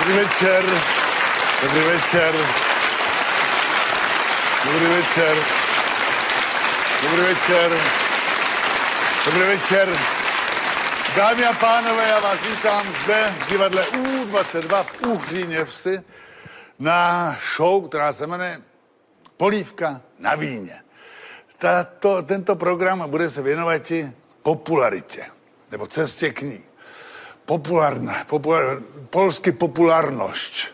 Dobrý večer. Dobrý večer. Dobrý večer. Dobrý večer. Dobrý večer. Dámy a pánové, já vás vítám zde v divadle U22 v Uhříněvsi na show, která se jmenuje Polívka na víně. Tento program bude se věnovat popularitě, nebo cestě k ní. Polsky populárnosť.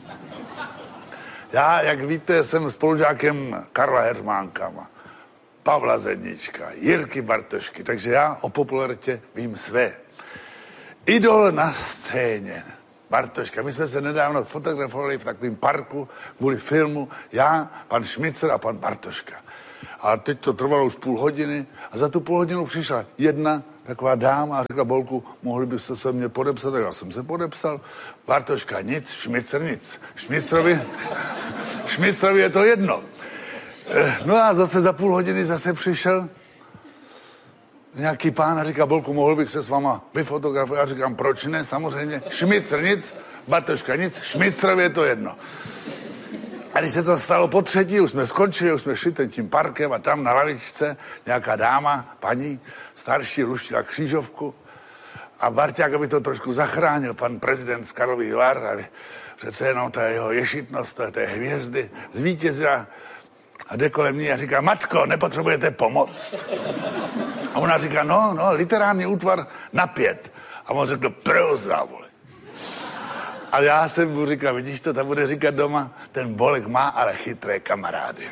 Já, jak víte, jsem spolužákem Karla Hermánka, Pavla Zednička, Jirky Bartošky, takže já o popularitě vím své. Idol na scéně. Bartoška. My jsme se nedávno fotografovali v takovém parku kvůli filmu já, pan Šmicr a pan Bartoška. A teď to trvalo už půl hodiny a za tu půl hodinu přišla jedna taková dáma a řekla, Bolku, mohli byste se mě podepsat? Tak já jsem se podepsal. Bartoška nic, Šmicr nic. Šmicrovi je to jedno. No a zase za půl hodiny zase přišel nějaký pán a říká, Bolku, mohl bych se s váma vyfotografovat? Já říkám, proč ne, samozřejmě. Šmicr nic, Bartoška nic, Šmicrovi je to jedno. A když se to stalo po třetí, už jsme skončili, už jsme šli tím parkem a tam na lavičce nějaká dáma, paní, starší, luštila křížovku a Barťák, aby to trošku zachránil, pan prezident z Karlových Var, a přece jenom ta jeho ješitnost, té hvězdy, zvítězila a jde kolem ní a říká, matko, nepotřebujete pomoc. A ona říká, no, literární útvar na 5. A on řekl, proza, vole. A já jsem mu říkal, vidíš to, tam bude říkat doma, ten Bolek má ale chytré kamarády.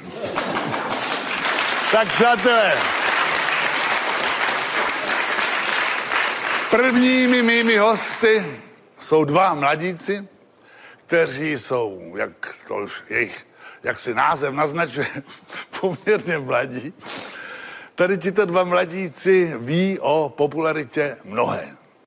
Tak přátelé, prvními mými hosty jsou dva mladíci, kteří jsou, jak si název naznačuje, poměrně mladí. Tady tito dva mladíci ví o popularitě mnohé.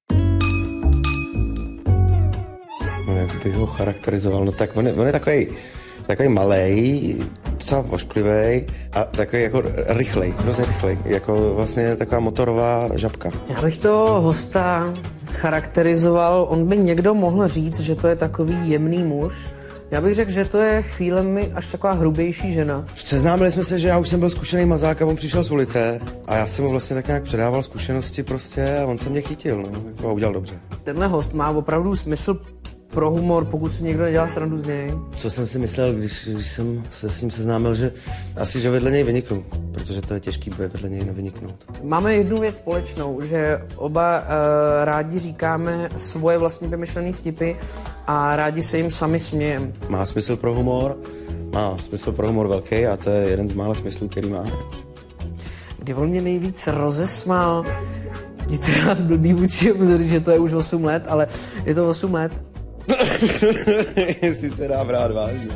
No, jak bych ho charakterizoval, no tak on je takový malej, docela vošklivý a takový jako rychlej, hrozně rychlej, jako vlastně taková motorová žabka. Já bych toho hosta charakterizoval, on by někdo mohl říct, že to je takový jemný muž. Já bych řekl, že to je chvílemi až taková hrubější žena. Seznámili jsme se, že já už jsem byl zkušený mazák a on přišel z ulice a já jsem mu vlastně tak nějak předával zkušenosti prostě a on se mě chytil, no, a udělal dobře. Tenhle host má opravdu smysl pro humor, pokud si někdo nedělá srandu z něj. Co jsem si myslel, když jsem se s ním seznámil, že asi, že vedle něj vyniknu, protože to je těžký vedle něj nevyniknout. Máme jednu věc společnou, že oba rádi říkáme svoje vlastně vymyšlené vtipy a rádi se jim sami smějeme. Má smysl pro humor velký a to je jeden z mála smyslů, který má. Kdy on mě nejvíc rozesmál, je to rád blbý vůči, že to je už 8 let, ale je to 8 let. Jestli se dá brát vážně.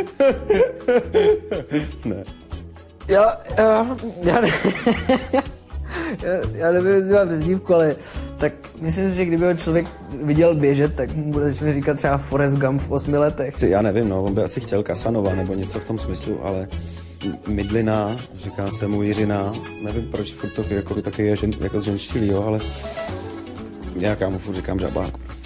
Ne. Já nevím, jestli mám přezdívku, ale tak myslím si, že kdyby ho člověk viděl běžet, tak mu bude začne říkat třeba Forrest Gump v 8 letech. Já nevím, no, on by asi chtěl Casanova nebo něco v tom smyslu, ale Mydlina, říká se mu Jiřina, nevím proč furt to jako taky je jako zženštilý, jo, ale já mu furt říkám žabák prostě.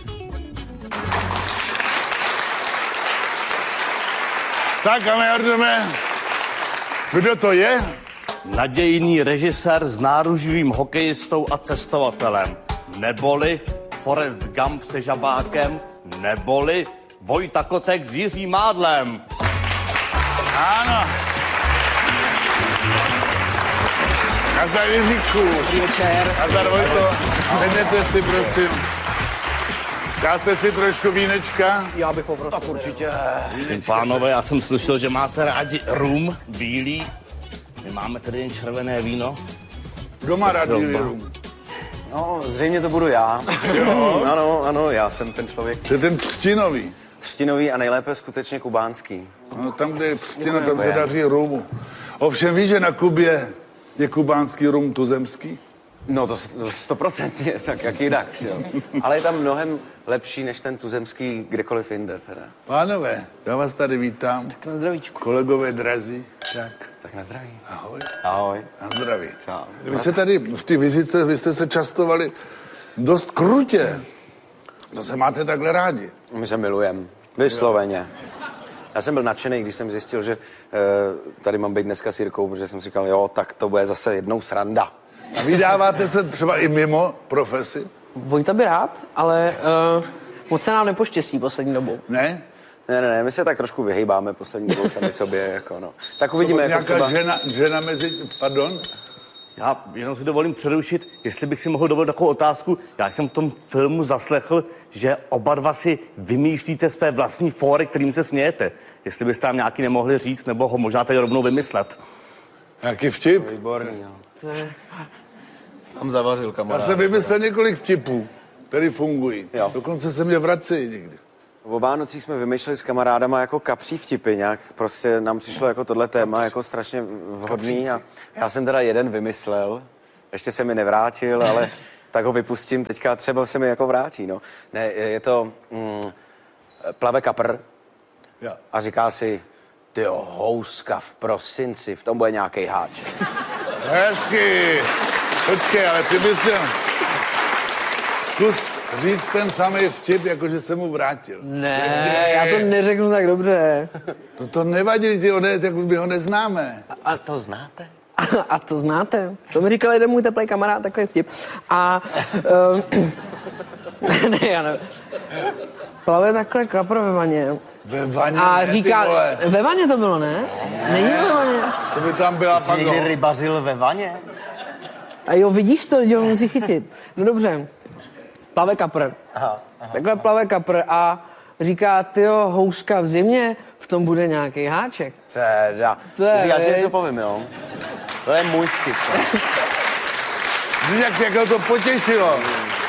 Tak a my jdeme. Kdo to je? Nadějný režisér s náruživým hokejistou a cestovatelem. Neboli Forrest Gump se žabákem. Neboli Vojta Kotek s Jiřím Mádlem. Ano. Nazdar Jiříku. Dobrý večer. Nazdar Vojto. Sedněte si, prosím. Dáte si trošku vínečka? Já bych poprosil. Tak určitě. Pánové, já jsem slyšel, že máte rádi rum, bílý. My máme tady jen červené víno. Kdo má rád bílý rum? No, zřejmě to budu já. Ano, já jsem ten člověk. To je ten třtinový. Třtinový a nejlépe skutečně kubánský. No, tam, kde je třtina, tam se daří rumu. Ovšem víš, že na Kubě je kubánský rum tuzemský? No to 100%, tak jak jinak, že jo. Ale je tam mnohem lepší než ten tuzemský kdekoliv jinde teda. Pánové, já vás tady vítám. Tak na zdravíčku. Kolegové drazí. Tak na zdraví. Ahoj. Ahoj. Na zdraví. Čau. Vy se tady v té vizitce, vy jste se častovali dost krutě. To se máte takhle rádi. My se milujeme. Vysloveně. Já jsem byl nadšený, když jsem zjistil, že tady mám být dneska s Jirkou, protože jsem si říkal, jo, tak to bude zase jednou sranda. A vydáváte se třeba i mimo profesi? Vojta by rád, ale moc se nám nepoštěstí poslední dobou. Ne? Ne, my se tak trošku vyhejbáme poslední dobou sami sobě, jako no. Tak uvidíme, jako nějaká třeba... žena mezi... Pardon? Já jenom si dovolím přerušit, jestli bych si mohl dovolit takovou otázku. Já jsem v tom filmu zaslechl, že oba dva si vymýšlíte své vlastní fóry, kterým se smějete. Jestli byste nám nějaký nemohli říct, nebo ho možná tady rovnou vymyslet. Jaký vtip? Výborný, jo. Tam zavařil Já kamarád. jsem vymyslel několik vtipů, které fungují. Jo. Dokonce se mě vracejí někdy. O Vánocích jsme vymýšleli s kamarádama jako kapří vtipy nějak. Prostě nám přišlo jako tohle téma jako strašně vhodný a já jsem teda jeden vymyslel. Ještě se mi nevrátil, ale tak ho vypustím teďka, třeba se mi jako vrátí, no. Ne, je to plave kapr Jo. a říká si, tyjo, houska v prosinci, v tom bude nějaký háč. Hezky. Počkej, ale ty bys měl... Zkus říct ten samý vtip, jakože se mu vrátil. Ne, já to neřeknu tak dobře. No to nevadí, tak my ho neznáme. A to znáte? A to znáte? To mi říkal jeden můj teplý kamarád, takový vtip. A... ne, já nevím. Plave takhle kapr ve vaně. Ve vaně, A ne, říká... ty vole. Ve vaně to bylo, ne? Není ve vaně. Co by tam byla Jsi pak... někdy rybařil ve vaně? A jo, vidíš to, že ho musí chytit. No dobře. Plave kapr. Takhle plave kapr a říká, tyjo, houska v zimě, v tom bude nějaký háček. Teda. Já si něco povím, jo? To je můj vtip. Víš, jak ho to potěšilo.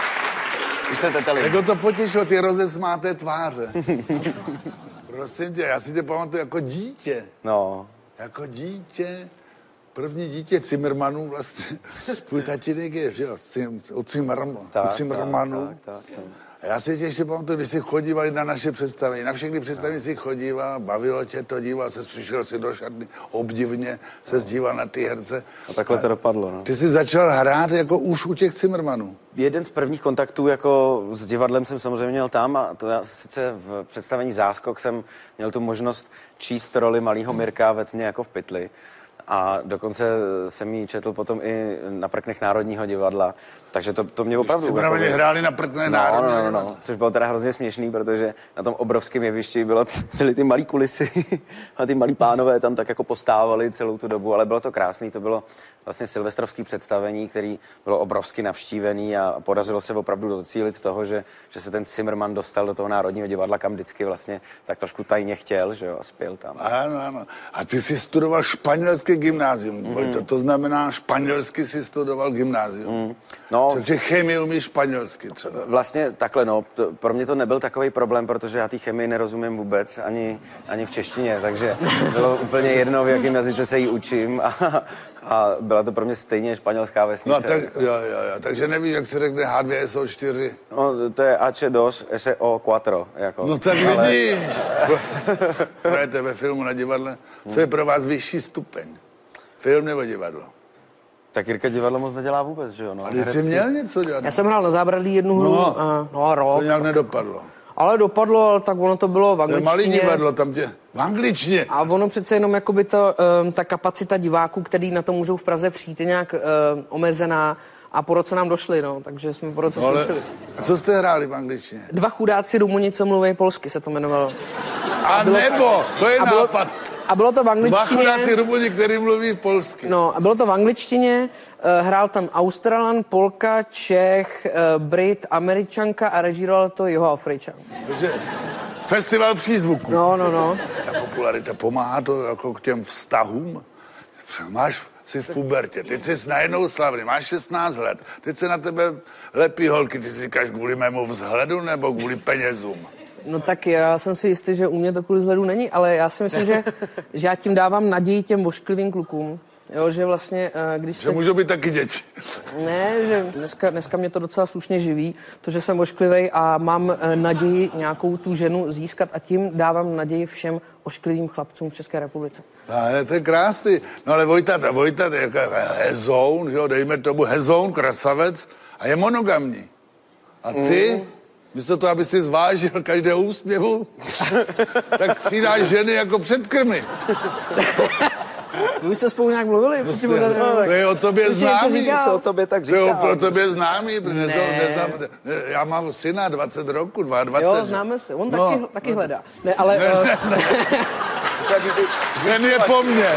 Už se teteli. Jak ho to potěšilo, ty rozesmáté tváře. Prosím tě, já si tě pamatuju jako dítě. No. Jako dítě. První dítě Zimmermanů vlastně. Tvůj tatínek je, že jo, od Zimmermanů. Tak. A já si tě ještě pamatuju, když jsi chodívali na naše představení. Na všechny představení jsi chodíval, bavilo tě to, díval ses, přišel si do šatny, obdivně se díval na ty herce. A takhle to dopadlo, no. Ty jsi začal hrát jako už u těch Zimmermanů. Jeden z prvních kontaktů jako s divadlem jsem samozřejmě měl tam a to já sice v představení Záskok jsem měl tu možnost číst roli malého Mirka ve Tmě jako v pytli. A dokonce jsem ji četl potom i na prknech Národního divadla. Takže to mě opravdu... Zimmermani hráli na prkne Národního divadla. No. Což bylo teda hrozně směšný, protože na tom obrovském jevišti byly ty malý kulisy a ty malí pánové tam tak jako postávali celou tu dobu, ale bylo to krásný, to bylo vlastně silvestrovský představení, který bylo obrovsky navštívený a podařilo se opravdu docílit toho, že se ten Zimmerman dostal do toho Národního divadla, kam vždycky vlastně tak trošku tajně chtěl, že jo, a spěl tam. Ano. A ty jsi studoval španělské gymnázium. To znamená, španělsky jsi studoval gymnázium. No, takže chemii umíš španělsky třeba. vlastně takhle, no. Pro mě to nebyl takový problém, protože já té chemii nerozumím vůbec, ani v češtině, takže bylo úplně jedno, v jakém jazyce se jí učím a byla to pro mě stejně španělská vesnice. No tak, jo. Takže nevíš, jak se řekne H2SO4. No, to je H2 SO4, jako. No tak vidíš. Hrajete ve filmu na divadle. Co je pro vás vyšší stupeň? Film nebo divadlo? Tak Jirka divadlo moc nedělá vůbec, že jo? No, A ty jsi měl něco dělat? Já jsem hrál na Zábradlí jednu hru, rok. To nějak nedopadlo. Ale dopadlo, tak ono to bylo v To je angličtině. malý divadlo, tam tě... V angličtině. A ono přece jenom jakoby to, ta kapacita diváků, který na to můžou v Praze přijít, je nějak omezená. A po roce nám došli, no, takže jsme po roce skončili. A co jste hráli v angličtině? Dva chudáci Rumuni, co mluví polsky, se to jmenovalo. To je nápad. A bylo to v Dva angličtině. chudáci Rumuni, který mluví polsky. No, a bylo to v angličtině, hrál tam Australan, Polka, Čech, Brit, Američanka a režíroval to Jihoafričan. Takže festival přízvuku. No. Ta popularita pomáhá to jako k těm vztahům. Jsi v pubertě, teď jsi najednou slavný, máš 16 let, teď se na tebe lepí holky, ty si říkáš kvůli mému vzhledu nebo kvůli penězům? No tak já jsem si jistý, že u mě to kvůli vzhledu není, ale já si myslím, že já tím dávám naději těm vošklivým klukům. Jo, že vlastně, když Že můžou být taky děti. Ne, že dneska mě to docela slušně živí, to, že jsem ošklivej a mám naději nějakou tu ženu získat a tím dávám naději všem ošklivým chlapcům v České republice. To je krásný. No ale Vojta je jako hezoun, že jo, dejme tomu hezoun, krasavec a je monogamní. A ty Místo toho, aby si zvážil každého úsměvu, tak střídáš ženy jako předkrmy. Vy jste spolu nějak mluvili? To je o tobě známý. Se o tobě tak To je říká. o tobě známý. Já mám syna 20 roku, 22. Jo, známe se. On taky hledá. Ne, ale... Ten je po mně.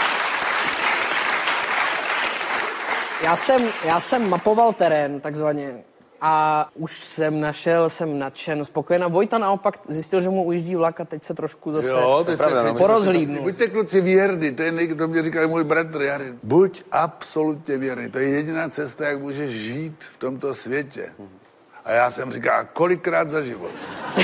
Já jsem mapoval terén, takzvaně. A už jsem nadšen, spokojená. Vojta naopak zjistil, že mu ujíždí vlak a teď se trošku zase porozhlídnul. Buďte kluci věrný, to mě říkal můj bratr Jary. Buď absolutně věrný, to je jediná cesta, jak můžeš žít v tomto světě. A já jsem říkal, kolikrát za život.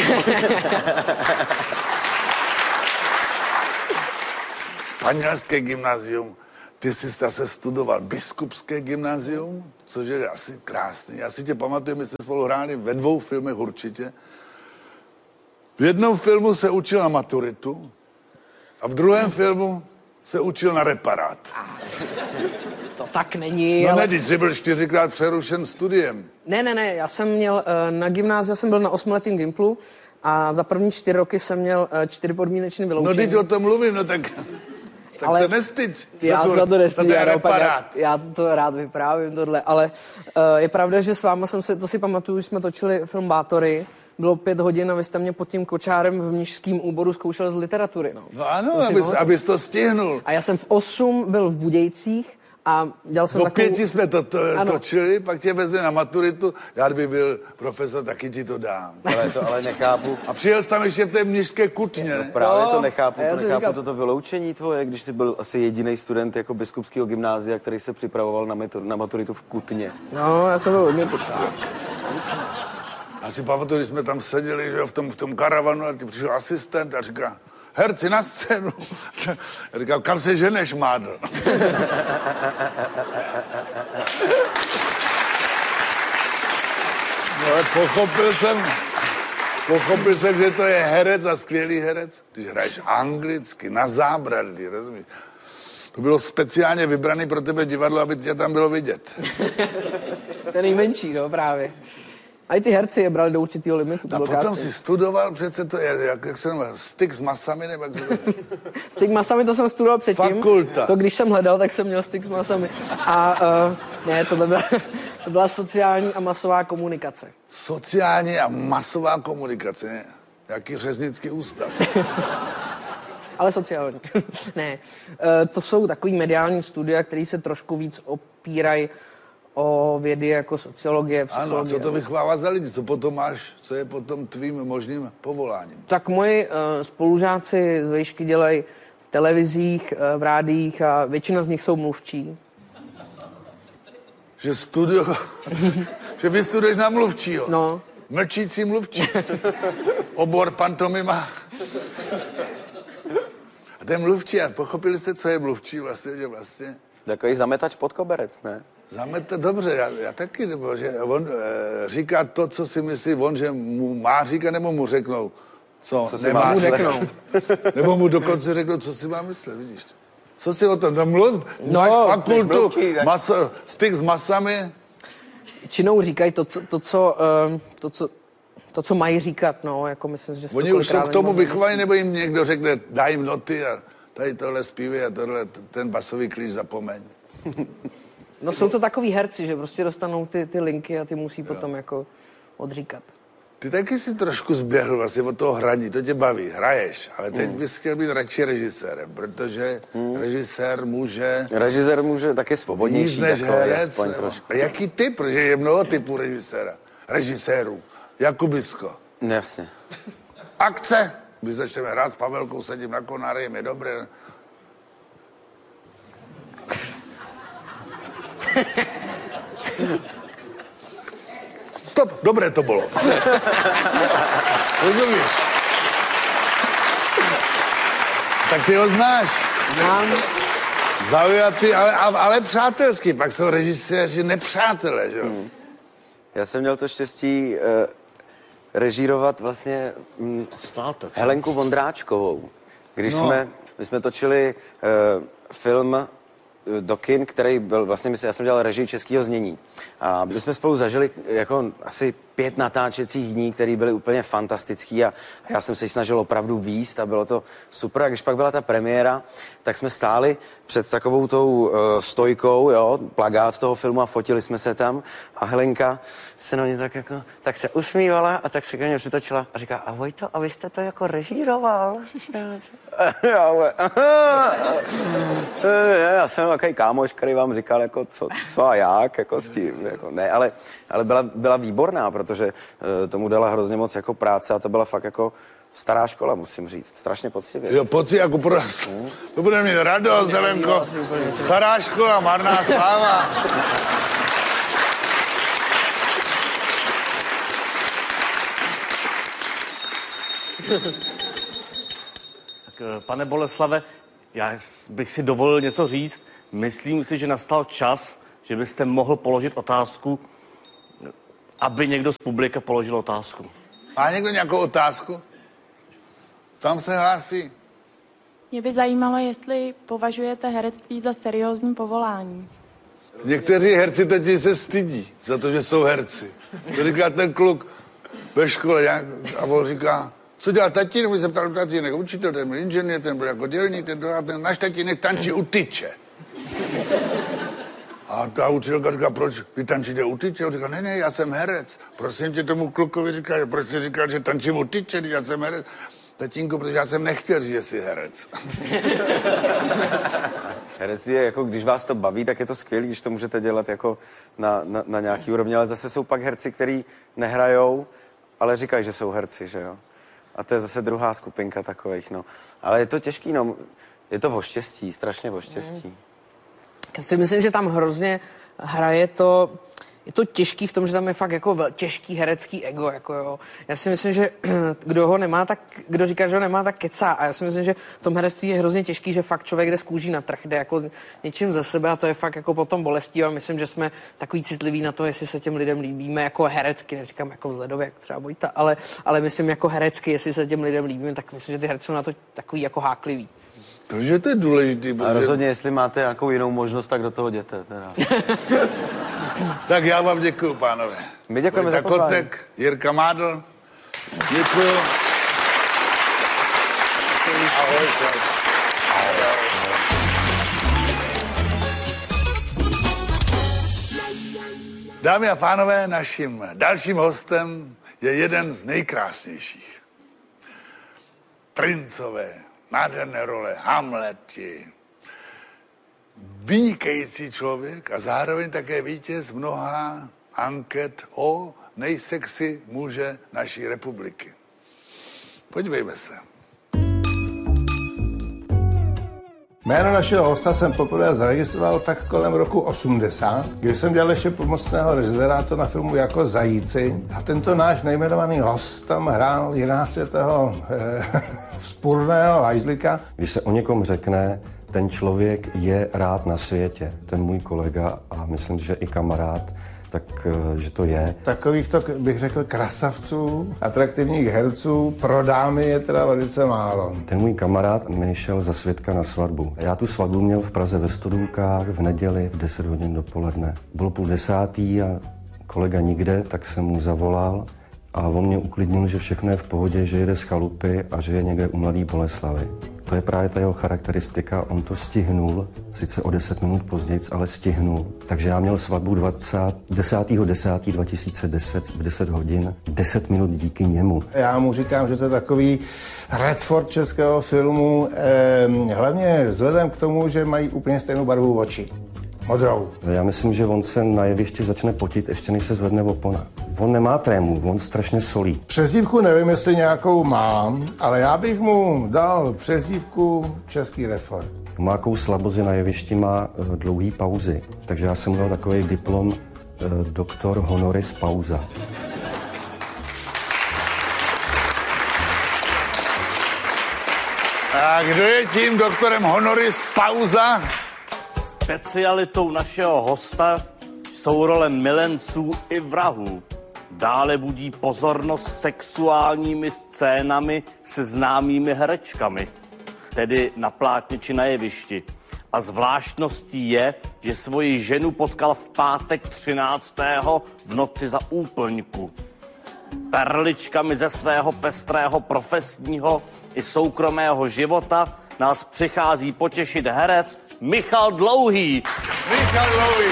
Španělské gymnázium. Ty jsi zase studoval biskupské gymnázium, což je asi krásný. Já si tě pamatuju, my jsme spolu hráli ve 2 filmech určitě. V jednom filmu se učil na maturitu a v druhém filmu se učil na reparát. To tak není, No ale... ne, když jsi byl 4krát přerušen studiem. Ne, já jsem měl na gymnáziu, jsem byl na 8letým gimplu a za první 4 roky jsem měl 4 podmínečné vyloučení. No, teď o tom mluvím, no tak ale se nestyď. Já se to nestydím, reparát. já to rád vyprávím tohle, ale je pravda, že s váma to si pamatuju, jsme točili film Bátory, bylo 5 hodin a vy jste mě pod tím kočárem v Mnišském úboru zkoušel z literatury. No ano, abys to stihnul. A já jsem v 8 byl v Budějcích a dělal jsem Do takovou... 5 jsme to točili, pak tě vezli na maturitu, já kdyby byl profesor, taky ti to dám. Ale nechápu. A přijel jsi tam ještě v té Mnišské Kutně, ne? Právě to nechápu, říkal... toto vyloučení tvoje, když jsi byl asi jediný student jako biskupského gymnázia, který se připravoval na maturitu v Kutně. No, já jsem byl hodně poctivý. Já si pamatuju, když jsme tam seděli, že v tom karavanu, a přišel asistent a říká, herci na scénu. Já říkal, kam se ženeš, mádl? No, ale pochopil jsem, že to je herec a skvělý herec, když hraješ anglicky, na zábradlí, rozumíš? To bylo speciálně vybrané pro tebe divadlo, aby tě tam bylo vidět. Ten nejmenší, no, právě. A i ty herci je brali do určitého limitu. A potom si studoval, přece to je, jak se jmenuje, styk s masami, nebo jak se to jmenuje? Styk masami, to jsem studoval předtím. Fakulta. To když jsem hledal, tak jsem měl styk s masami. A ne, to byla sociální a masová komunikace. Sociální a masová komunikace, ne? Jaký řeznický ústav. Ale sociální. Ne, to jsou takový mediální studia, které se trošku víc opírají o vědy jako sociologie, psychologie. Ano, a co to vychovává za lidi? Co potom máš, co je potom tvým možným povoláním? Tak moji spolužáci z vejšky dělají v televizích, v rádiích a většina z nich jsou mluvčí. Že vystuduješ na mluvčího. No. Mlčící mluvčí. Obor pantomima. A ten mluvčí, a pochopili jste, co je mluvčí vlastně, že vlastně? Takový zametač pod koberec, ne? Dobře, já taky, nebo že on říká to, co si myslí on, že mu má říkat, nebo mu řeknou, co nemá mu řeknou. Nebo mu dokonce řeknou, co si má myslet, vidíš to. Co si o tom, no mluv, máš fakultu, mluvčí, styk s masami. Činou říkají to, co mají říkat, no, jako myslím, že Oni už jsou k tomu vychovaní, nebo jim někdo řekne, daj jim noty a tady tohle zpívej a tohle, ten basový klíč zapomeň. No jsou to takový herci, že prostě dostanou ty linky a ty musí potom jako odříkat. Ty taky si trošku zběhl vlastně od toho hraní, to tě baví, hraješ, ale teď bys chtěl být radši režisérem, protože režisér může taky svobodnější. Víc než herec. Trošku. A jaký typ, protože je mnoho typů režisérů. Jakubisko. Jasně. Akce. My začneme hrát s Pavelkou, sedím na konáře, je mi dobré. Stop, dobré to bylo. Rozumíš? Tak ty ho znáš. Znám. Zaujatý, ale přátelský. Pak jsou režiséři nepřátelé, že jo? Já jsem měl to štěstí režírovat vlastně Helenku Vondráčkovou. My jsme točili film do kin, který byl vlastně, já jsem dělal režii českého znění. A my jsme spolu zažili jako asi 5 natáčecích dní, které byly úplně fantastický a já jsem se ji snažil opravdu víst a bylo to super. A když pak byla ta premiéra, tak jsme stáli před takovou tou stojkou, jo, plakát toho filmu a fotili jsme se tam a Helenka se na mě tak se usmívala a tak se ke mně přitočila a říká, a Vojto, a vy jste to jako režíroval? Já jsem takový kámoš, který vám říkal, jako co a jak, jako s tím, jako ne, ale byla výborná, protože tomu dala hrozně moc jako práce a to byla fakt jako stará škola, musím říct, strašně poctivě. Jo, pocit jako pro nás. To bude mít radost, Helenko. Stará škola, marná sláva. Tak, pane Boleslave, já bych si dovolil něco říct. Myslím si, že nastal čas, že byste mohl položit otázku, aby někdo z publika položil otázku. Má někdo nějakou otázku? Tam se hlásí. Mě by zajímalo, jestli považujete herectví za seriózní povolání. Někteří herci totiž se stydí za to, že jsou herci. To říká ten kluk ve škole a on říká, co dělá tatínek? My se ptali tatínek, učitel, ten byl inženýr, ten byl jako dělník, ten náš tatínek tančí u tyče. A ta učitelka říká, proč vy tančíte u tyče? On říká, ne, já jsem herec. Prosím tě tomu klukovi říká, proč jsi říkal, že tančím u tyče, já jsem herec. Tatínko, protože já jsem nechtěl říct, že jsi herec. Herectví je jako, když vás to baví, tak je to skvělý, když to můžete dělat jako na nějaký úrovni, ale zase jsou pak herci, kteří nehrajou, ale říkají, že jsou herci, že jo. A to je zase druhá skupinka takových, no. Ale je to těžký, no. Je to o štěstí, strašně o štěstí. Já si myslím, že tam hrozně hraje to, je to těžký v tom, že tam je fakt jako těžký herecký ego, jako jo. Já si myslím, že kdo říká, že ho nemá, tak kecá. A já si myslím, že v tom herectví je hrozně těžký, že fakt člověk jde z kůží na trh, jde jako něčím za sebe a to je fakt jako potom bolestí a myslím, že jsme takový citliví na to, jestli se těm lidem líbíme jako herecky, neříkám jako vzhledově, jak třeba Vojta, ale myslím jako herecky, jestli se těm lidem líbíme, tak myslím, že ty herci jsou na to takový jako háklivý. Takže to je důležitý. A rozhodně, jestli máte nějakou jinou možnost, tak do toho jděte. Teda. Tak já vám děkuju, pánové. My děkujeme za pozvání. Kotek, Jirka Mádl. Děkuju. Ahoj. Dámy a pánové, naším dalším hostem je jeden z nejkrásnějších. Princové, nádherné role, Hamleti. Vynikající člověk a zároveň také vítěz mnoha anket o nejsexy muže naší republiky. Podívejme se. Jméno našeho hosta jsem poprvé zaregistroval tak kolem roku 80, když jsem dělal ještě pomocného režiséra na filmu Jako zajíci a tento náš nejmenovaný host tam hrál 11. vzpurného hajzlika. Když se o někom řekne, ten člověk je rád na světě, ten můj kolega a myslím, že i kamarád, tak že to je. Takovýchto, bych řekl, krasavců, atraktivních herců pro dámy je teda velice málo. Ten můj kamarád mi šel za svědka na svatbu. Já tu svatbu měl v Praze ve Studulkách v neděli v 10 hodin dopoledne. Bylo 9:30 a kolega nikde, tak jsem mu zavolal a on mě uklidnil, že všechno je v pohodě, že jede z chalupy a že je někde u Mladé Boleslavi. To je právě ta jeho charakteristika, on to stihnul, sice o 10 minut později, ale stihnul. Takže já měl svatbu 10.10.2010 v 10 hodin, 10 minut díky němu. Já mu říkám, že to je takový Redford českého filmu, hlavně vzhledem k tomu, že mají úplně stejnou barvu očí. Modrou. Já myslím, že on se na jevišti začne potit, ještě než se zvedne opona. On nemá trému, on strašně solí. Přezdívku nevím, jestli nějakou mám, ale já bych mu dal přezdívku Český Redford. Má jakou slabost, na jevišti má dlouhý pauzy, takže já jsem mu dal takový diplom doktor honoris pauza. A kdo je tím doktorem honoris pauza? Specialitou našeho hosta jsou role milenců i vrahů. Dále budí pozornost sexuálními scénami se známými herečkami, tedy na plátně či na jevišti. A zvláštností je, že svoji ženu potkal v pátek 13. v noci za úplňku. perličkami ze svého pestrého profesního i soukromého života nás přichází potěšit herec Michal Dlouhý. Michal Dlouhý.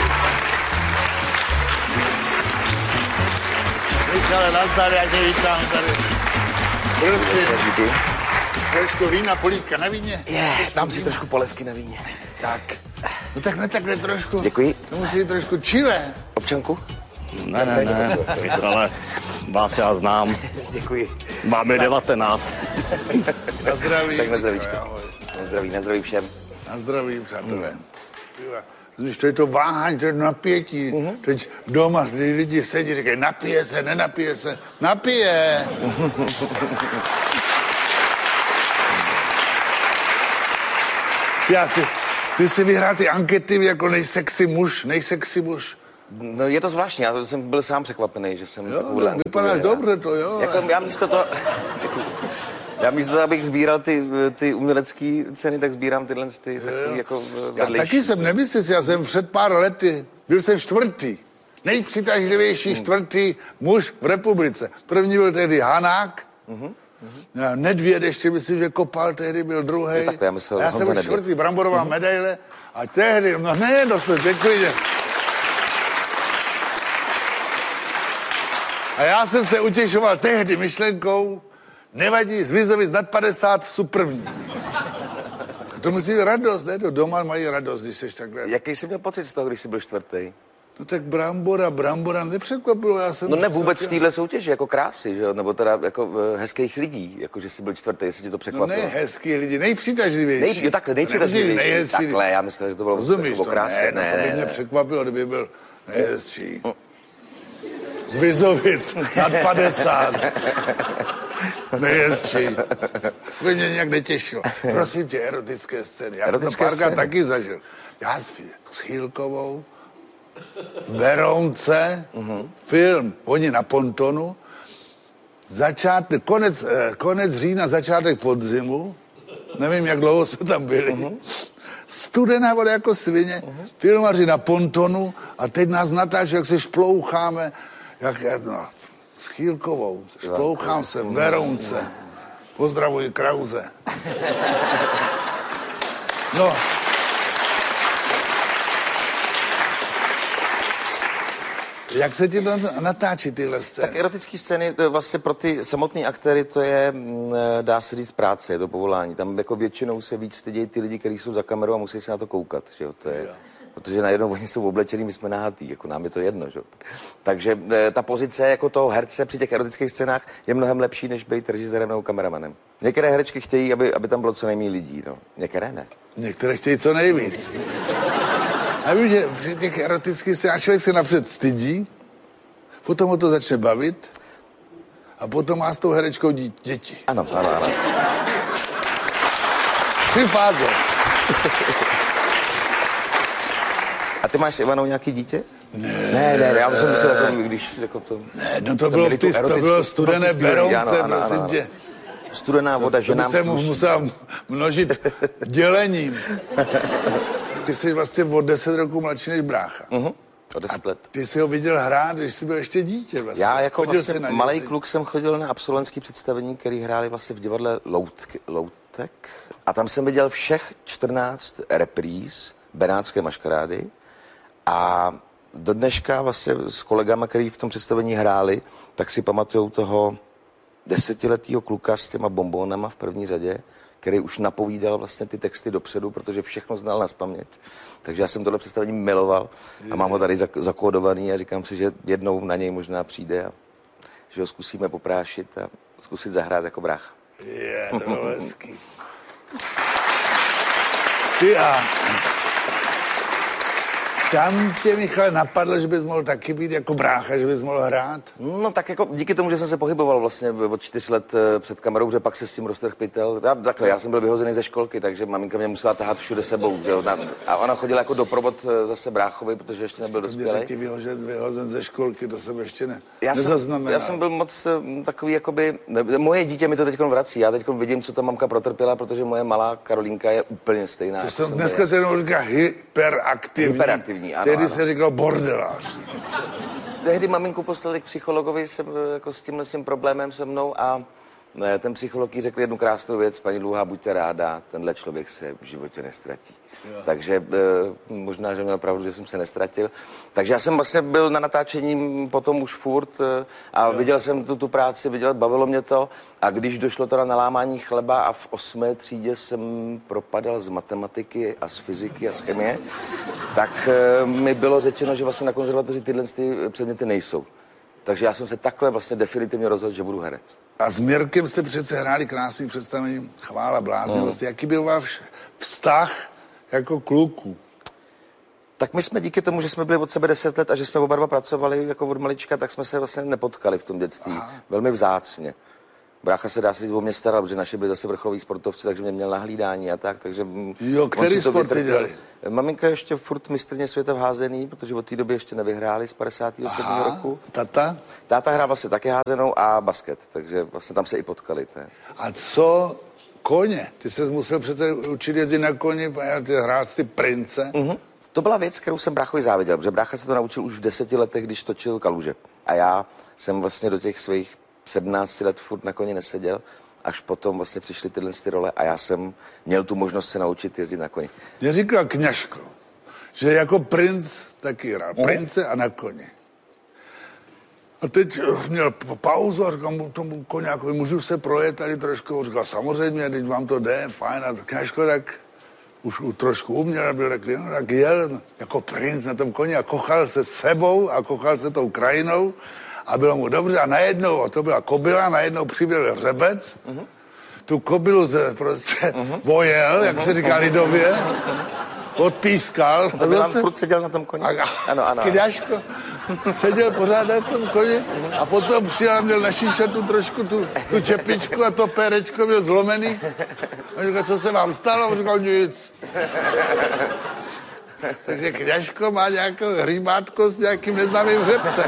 Michale, nazdar, já tě vítám tady. Prosím. Trošku vína, polívka na víně? Dám si trošku polevky na víně. Tak. No tak ne takhle trošku. Děkuji. To musí být trošku chile. Občanku? Ne, Michale, vás já znám. Děkuji. Vám je 19. Na zdraví. Tak na zdravíčko. Na zdraví všem. Na zdraví, přátelé. Zvíš, to je to váhání, to je napětí. Teď doma lidi sedí, říkají, napije se, nenapije se. Napije. Ty jsi vyhrál ty ankety jako nejsexy muž. No je to zvláštní, já jsem byl sám překvapený, že jsem Jo, vypadáš dobře to, jo. Jako, já místo toho, abych sbíral ty umělecké ceny, tak sbírám tyhle ty takový jako Já taky jsem nemyslel, já jsem před pár lety, byl jsem čtvrtý, nejpřitažlivější čtvrtý muž v republice. První byl tehdy Hanák, Nedvěd ještě myslím, že kopal, tehdy byl druhý. Já jsem byl čtvrtý, bramborová medaile a tehdy, děkuji. A já jsem se utěšoval tehdy myšlenkou, nevadí, zvizovic nad 50 jsou první. A to musí být radost, ne? To doma mají radost, když jsi takhle. Jaký jsi měl pocit z toho, když jsi byl čtvrtý? No tak brambora nepřekvapilo, já jsem... No ne vůbec v téhle soutěži, jako krásy, že jo? Nebo teda jako hezkých lidí, jako že jsi byl čtvrtý, jestli tě to překvapilo. No ne hezký lidi, nejpřitažlivější. Nejpřitažlivější. Takhle, já myslel, že to bylo rozumíš, o krásě. Ne, to by mě překvapilo, kdyby byl nejhezčí. Z Vizovic nad 50. Nejhezčí. To mě nějak netěšilo. Prosím tě, erotické scény. Já jsem to párkrát taky zažil. Já s Chýlkovou v Berounce, film, oni na pontonu, konec října, začátek podzimu, nevím, jak dlouho jsme tam byli, studená voda jako svině, filmaři na pontonu a teď nás natáčí, jak se šploucháme, s Chýlkovou, šplouchám se v Berounce, pozdravuji Krause. No. Jak se ti to natáčí tyhle scény? Tak erotické scény vlastně pro ty samotné aktéry to je, dá se říct, práce, je to povolání. Tam jako většinou se víc stydějí ty lidi, kteří jsou za kamerou a musí se na to koukat, že jo, to je... Protože najednou oni jsou oblečení, my jsme nahatý, jako nám je to jedno, že? Takže ta pozice jako toho herce při těch erotických scénách je mnohem lepší, než být režisérem nebo kameramanem. Některé herečky chtějí, aby tam bylo co nejméně lidí, no. Některé ne. Některé chtějí co nejvíc. Já vím, že při těch erotických scénách člověk se napřed stydí, potom ho to začne bavit a potom má s tou herečkou děti. Ano. 3 fáze. A ty máš s Ivanou nějaký dítě? Ne, já jsem myslel, jako, když jako to... Ne, no to bylo studené Berounce, prosím tě. Studená voda, že nám sluší. To by se musel množit dělením. Ty jsi vlastně o 10 roků mladší než brácha. O 10 let. Ty jsi ho viděl hrát, když jsi byl ještě dítě vlastně. Já jako vlastně malej kluk jsem chodil na absolventský představení, který hráli vlastně v divadle Loutek. A tam jsem viděl všech 14 repríz Benátské maškarády. A do dneška vlastně s kolegama, který v tom představení hráli, tak si pamatujou toho 10letého kluka s těma bombónama v první řadě, který už napovídal vlastně ty texty dopředu, protože všechno znal nazpaměť. Takže já jsem tohle představení miloval a mám ho tady zakódovaný a říkám si, že jednou na něj možná přijde a že ho zkusíme poprášit a zkusit zahrát jako brácha. To bylo hezký. Ty a... Tam tě, Michale, napadlo, že bys mohl taky být jako brácha, že bys mohl hrát? No tak jako díky tomu, že jsem se pohyboval vlastně od 4 let před kamerou, že pak se s tím roztrhl pytel. Já jsem byl vyhozený ze školky, takže maminka mě musela tahat všude sebou. Že? A ona chodila jako doprovod zase bráchovi, protože ještě nebyl dospělý. Taky vyhozen ze školky, to jsem ještě nezaznamenal. Já jsem byl moc takový, jakoby, moje dítě mi to teď vrací. Já teď vidím, co ta mamka protrpěla, protože moje malá Karolínka je úplně stejná. To jsem dneska se jenom říká hyperaktivní. Ano, tehdy se říkal bordelář. tehdy maminku poslali k psychologovi jako s tímhle problémem se mnou a ten psycholog jí řekl jednu krásnou věc: paní Dlouhá, buďte ráda, tenhle člověk se v životě nestratí. Jo. Takže možná, že měl pravdu, že jsem se nestratil. Takže já jsem vlastně byl na natáčení potom už furt a viděl jsem tu práci, bavilo mě to. A když došlo to na lámání chleba a v 8. třídě jsem propadal z matematiky a z fyziky a z chemie, tak mi bylo řečeno, že vlastně na konzervatoři tyhle předměty nejsou. Takže já jsem se takhle vlastně definitivně rozhodl, že budu herec. A s Mirkem jste přece hráli krásný představení Chvála bláznivosti. Jaký byl váš vztah jako kluků? Tak my jsme díky tomu, že jsme byli od sebe 10 let a že jsme oba dva pracovali jako od malička, tak jsme se vlastně nepotkali v tom dětství. Aha. Velmi vzácně. Brácha se dá se říct o mě staral, protože naši byli zase vrcholoví sportovci, takže mě měl na hlídání a tak, takže... Jo, který sporty dělali? Maminka ještě furt mistryně světa v házení, protože od té doby ještě nevyhráli z 57. roku. Tata? Táta hrál vlastně taky házenou a basket, takže vlastně tam se i potkali. A co koně? Ty ses musel přece učit jezdit na koni, hrát ty prince. To byla věc, kterou jsem bráchovi záviděl, protože brácha se to naučil už v 10 letech, když točil Kaluže. A já jsem vlastně do těch svých 17 let furt na koni neseděl, až potom vlastně přišly tyhle role a já jsem měl tu možnost se naučit jezdit na koni. Mě říkal Kňažko, že jako princ taky hrál prince a na koni. A teď měl pauzu a říkám tomu koňákovi, můžu se projet tady trošku? Říkal, samozřejmě, teď vám to jde, fajn. A Kňažko tak už trošku uměl, byl takový, no, tak jel jako princ na tom koni a kochal se sebou a kochal se tou krajinou. A bylo mu dobře a najednou, a to byla kobyla, najednou přibyl hřebec, tu kobylu prostě vojel, jak se říká lidově, odpískal. A zase furt seděl na tom koni? Ano. Kňažko seděl pořád na tom koni a potom přijel, měl na šíšatu trošku tu čepičku a to pérečko měl zlomený. A říkal, co se vám stalo? A říkal, nic. Takže Kňažko má nějakou hříbátko s nějakým neznámým hřebcem.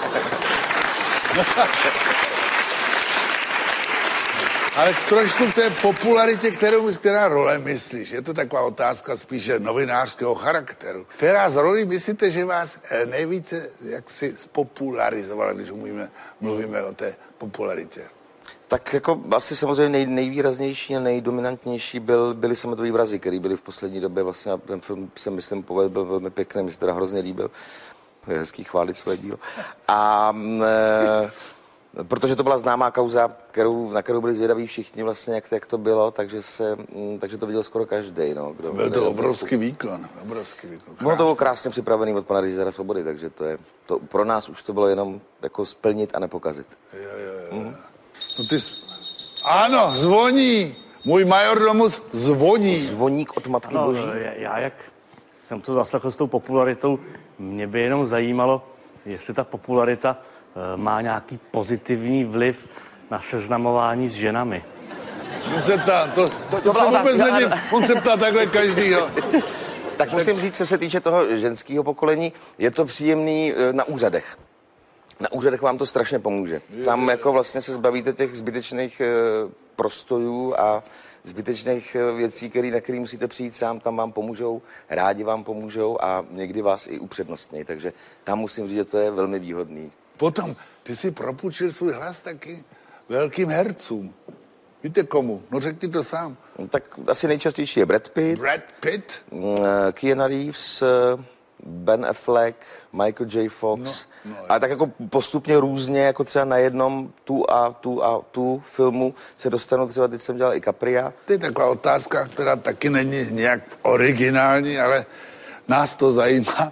Ale trošku k té popularitě, která role myslíš? Je to taková otázka spíše novinářského charakteru. Která z rolí myslíte, že vás nejvíce jaksi spopularizovala, když mluvíme o té popularitě? Tak jako asi samozřejmě nejvýraznější a nejdominantnější byly sametové vrazy, které byly v poslední době. Vlastně ten film se, myslím, povedl, byl velmi pěkný, mi se teda hrozně líbil. Je hezký chválit své dílo. A protože to byla známá kauza, na kterou byli zvědaví všichni vlastně, jak to bylo, takže to viděl skoro každý. No, byl to obrovský výkon. Bylo to bylo krásně připravený od pana režiséra Svobody, takže to pro nás už to bylo jenom jako splnit a nepokazit. Jo. No ano, zvoní. Můj majordomus zvoní. Zvoník od Matky Boží. Já jak jsem to zaslechl s tou popularitou, mě by jenom zajímalo, jestli ta popularita má nějaký pozitivní vliv na seznamování s ženami. On se ptá, to se vůbec nedím, on se ptá takhle každýho. Tak musím říct, co se týče toho ženského pokolení, je to příjemný na úřadech. Na úřadech vám to strašně pomůže. Tam jako vlastně se zbavíte těch zbytečných prostojů a zbytečných věcí, na které musíte přijít sám, tam vám pomůžou, rádi vám pomůžou a někdy vás i upřednostnějí. Takže tam musím říct, že to je velmi výhodný. Potom, ty si propůjčil svůj hlas taky velkým hercům. Víte komu? No řekni to sám. Tak asi nejčastější je Brad Pitt? Keanu Reeves, Ben Affleck, Michael J. Fox. No, a tak jako postupně různě, jako třeba na jednom tu filmu se dostanu, třeba teď jsem dělal i Capria. To je taková otázka, která taky není nějak originální, ale nás to zajímá.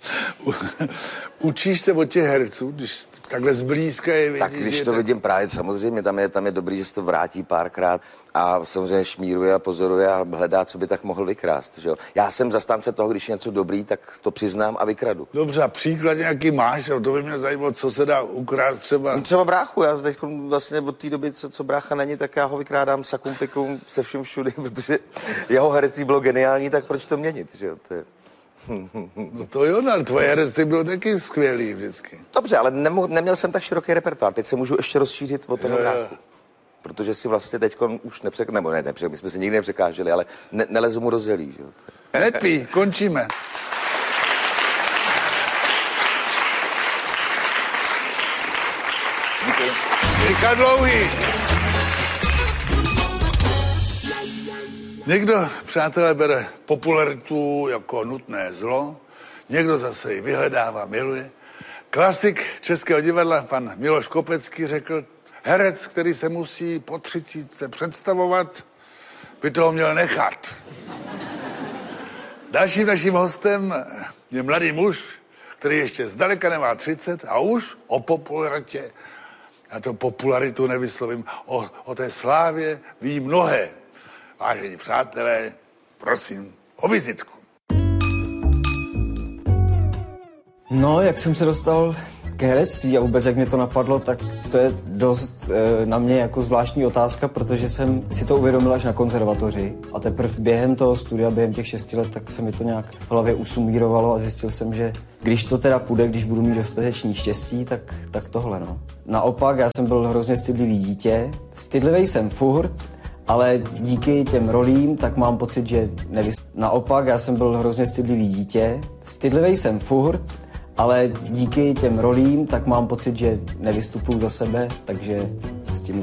Učíš se od těch herců, když takhle zblízka je vidíš? Tak když to vidím právě, samozřejmě tam je dobrý, že se to vrátí párkrát a samozřejmě šmíruje a pozoruje a hledá, co by tak mohl vykrást. Že jo? Já jsem zastánce toho, když je něco dobrý, tak to přiznám a vykradu. Dobře, a příklad nějaký máš? To by mě zajímalo, co se dá ukrást třeba. No, třeba bráchu, já teď vlastně od té doby, co brácha není, tak já ho vykrádám sakum pikum se vším všudy, protože jeho herectví bylo geniální, tak proč to měnit, že jo? To je... No to jo, ale tvoje herectví bylo taky skvělý vždycky. Dobře, ale neměl jsem tak široký repertoár. Teď se můžu ještě rozšířit o toho bráchu. Protože si vlastně teď už my jsme se nikdy nepřekáželi, ale nelezu mu do zelí. Že jo? Netví, končíme. dneska dlouhý. Někdo, přátelé, bere popularitu jako nutné zlo, někdo zase ji vyhledává, miluje. Klasik Českého divadla, pan Miloš Kopecký, řekl, herec, který se musí po 30 představovat, by toho měl nechat. Dalším naším hostem je mladý muž, který ještě zdaleka nemá 30 a už o popularitě, já to popularitu nevyslovím, o té slávě ví mnohé. Vážení přátelé, prosím o vizitku. No, jak jsem se dostal k herectví a vůbec jak mě to napadlo, tak to je dost na mě jako zvláštní otázka, protože jsem si to uvědomil až na konzervatoři a teprve během toho studia, během těch 6 let, tak se mi to nějak v hlavě usumírovalo a zjistil jsem, že když to teda půjde, když budu mít dostatečný štěstí, tak tohle, no. Naopak, já jsem byl hrozně stydlivý dítě, stydlivý jsem furt, ale díky těm rolím, tak mám pocit, že Naopak, já jsem byl hrozně stydlivý dítě, stydlivý jsem furt, ale díky těm rolím, tak mám pocit, že nevystupuju za sebe, takže s tím